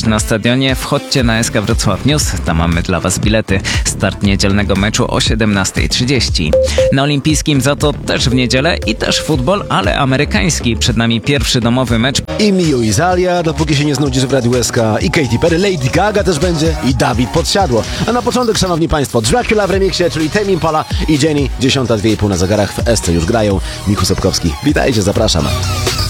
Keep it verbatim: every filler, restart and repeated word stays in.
na stadionie, wchodźcie na S K Wrocław News, tam mamy dla Was bilety. Start niedzielnego meczu o siedemnasta trzydzieści. Na Olimpijskim za to też w niedzielę i też futbol, ale amerykański. Przed nami pierwszy domowy mecz. I Miu i Zalia, dopóki się nie znudzisz w Radiu S K, i Katy Perry, Lady Gaga też będzie i Dawid Podsiadło. A na początek, szanowni państwo, Dracula w remiksie, czyli Tame Impala i Jenny, dziesiąta dwie i pół na zegarach w S C już grają. Michu Sobkowski, witajcie, zapraszam.